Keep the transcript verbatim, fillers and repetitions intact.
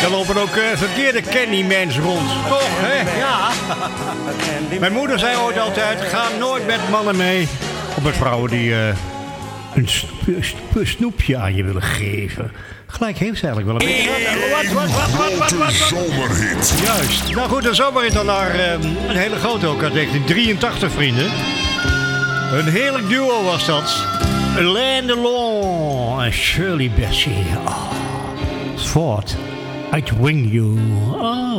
Er lopen ook uh, verkeerde Candy-mans rond. Toch, hè? Ja. Mijn moeder zei ooit altijd, ga nooit met mannen mee. Op met vrouwen die uh, een snoepje, snoepje, snoepje aan je willen geven. Gelijk heeft ze eigenlijk wel een beetje. Wat, wat, wat, wat, wat, wat, wat? Zomerhit. Juist. Nou goed, een zomerhit dan naar uh, een hele grote ook uit negentien drieëntachtig, vrienden. Een heerlijk duo was dat. Alain Delon en Shirley Bassey. Oh, Ford, I'd wing you. Oh.